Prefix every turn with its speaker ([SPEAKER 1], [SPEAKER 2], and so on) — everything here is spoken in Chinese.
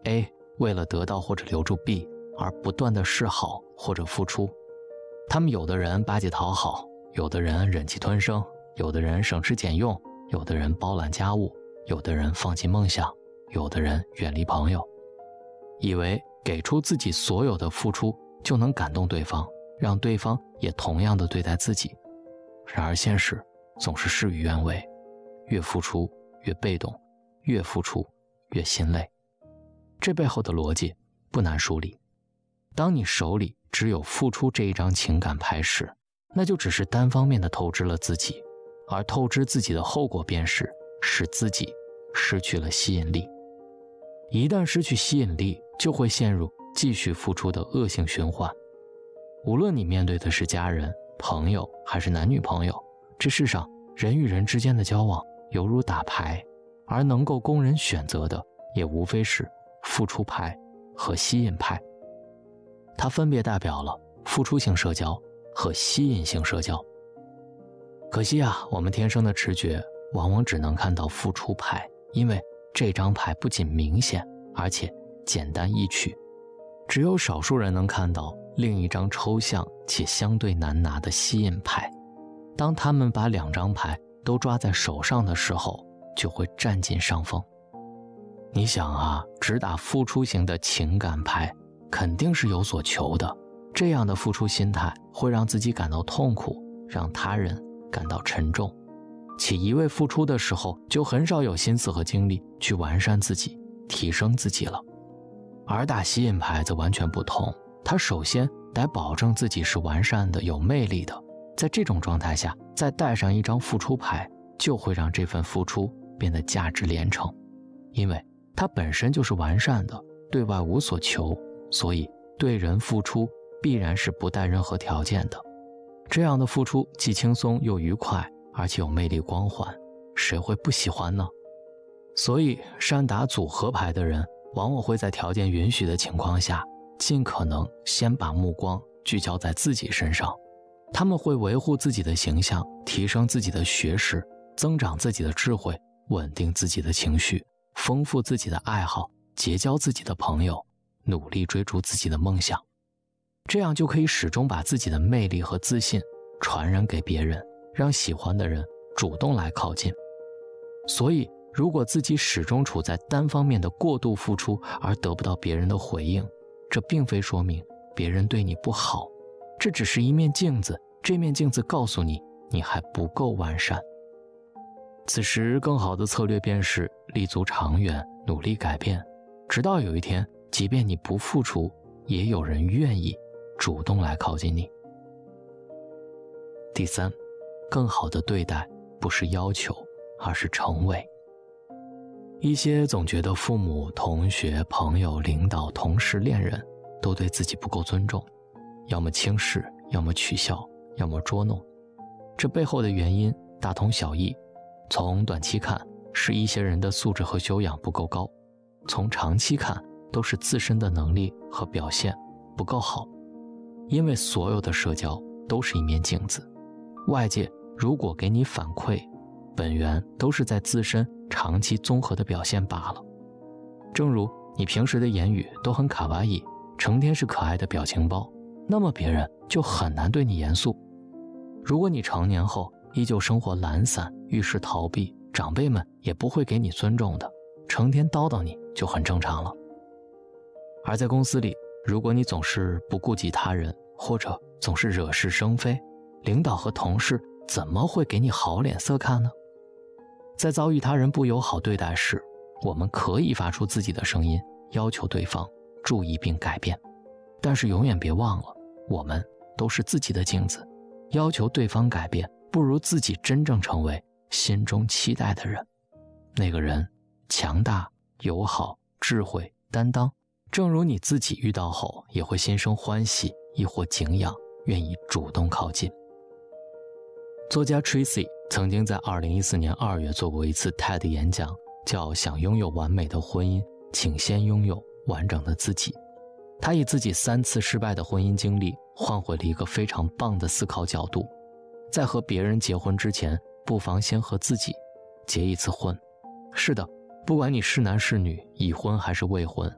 [SPEAKER 1] A 为了得到或者留住 B 而不断的示好或者付出。他们有的人巴结讨好，有的人忍气吞声，有的人省吃俭用，有的人包揽家务，有的人放弃梦想，有的人远离朋友，以为给出自己所有的付出就能感动对方，让对方也同样的对待自己。然而现实总是事与愿违，越付出越被动，越付出越心累。这背后的逻辑不难梳理。当你手里只有付出这一张情感牌时，那就只是单方面的透支了自己，而透支自己的后果便是使自己失去了吸引力。一旦失去吸引力，就会陷入继续付出的恶性循环。无论你面对的是家人、朋友还是男女朋友，这世上人与人之间的交往犹如打牌，而能够供人选择的也无非是付出派和吸引派。它分别代表了付出型社交和吸引性社交。可惜啊，我们天生的直觉往往只能看到付出派，因为这张牌不仅明显，而且简单易取。只有少数人能看到另一张抽象且相对难拿的吸引牌。当他们把两张牌都抓在手上的时候，就会占尽上风。你想啊，只打付出型的情感牌肯定是有所求的，这样的付出心态会让自己感到痛苦，让他人感到沉重，且一味付出的时候就很少有心思和精力去完善自己，提升自己了。而打吸引牌则完全不同，他首先得保证自己是完善的、有魅力的，在这种状态下再带上一张付出牌，就会让这份付出变得价值连城。因为他本身就是完善的，对外无所求，所以对人付出必然是不带任何条件的。这样的付出既轻松又愉快，而且有魅力光环，谁会不喜欢呢？所以善打组合牌的人往往会在条件允许的情况下，尽可能先把目光聚焦在自己身上。他们会维护自己的形象，提升自己的学识，增长自己的智慧，稳定自己的情绪，丰富自己的爱好，结交自己的朋友，努力追逐自己的梦想。这样就可以始终把自己的魅力和自信传染给别人，让喜欢的人主动来靠近。所以如果自己始终处在单方面的过度付出而得不到别人的回应，这并非说明别人对你不好，这只是一面镜子，这面镜子告诉你，你还不够完善。此时更好的策略便是立足长远，努力改变，直到有一天，即便你不付出，也有人愿意主动来靠近你。第三，更好的对待不是要求，而是成为。一些总觉得父母、同学、朋友、领导、同事、恋人都对自己不够尊重，要么轻视，要么取笑，要么捉弄。这背后的原因大同小异，从短期看是一些人的素质和修养不够高，从长期看都是自身的能力和表现不够好。因为所有的社交都是一面镜子，外界如果给你反馈，本源都是在自身长期综合的表现罢了。正如你平时的言语都很卡哇伊，成天是可爱的表情包，那么别人就很难对你严肃。如果你成年后依旧生活懒散，遇事逃避，长辈们也不会给你尊重的，成天叨叨你就很正常了。而在公司里，如果你总是不顾及他人，或者总是惹是生非，领导和同事怎么会给你好脸色看呢？在遭遇他人不友好对待时，我们可以发出自己的声音，要求对方注意并改变，但是永远别忘了，我们都是自己的镜子，要求对方改变，不如自己真正成为心中期待的人。那个人强大、友好、智慧、担当，正如你自己遇到后也会心生欢喜，亦或敬仰，愿意主动靠近。作家 Tracy 曾经在2014年2月做过一次 TED 演讲，叫想拥有完美的婚姻，请先拥有完整的自己。他以自己3次失败的婚姻经历换回了一个非常棒的思考角度，在和别人结婚之前，不妨先和自己结一次婚。是的，不管你是男是女，已婚还是未婚，